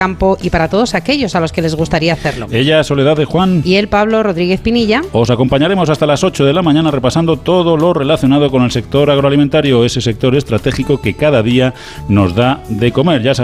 campo y para todos aquellos a los que les gustaría hacerlo. Ella, Soledad de Juan. Y él, Pablo Rodríguez Pinilla. Os acompañaremos hasta las 8 de la mañana repasando todo lo relacionado con el sector agroalimentario, ese sector estratégico que cada día nos da de comer. Ya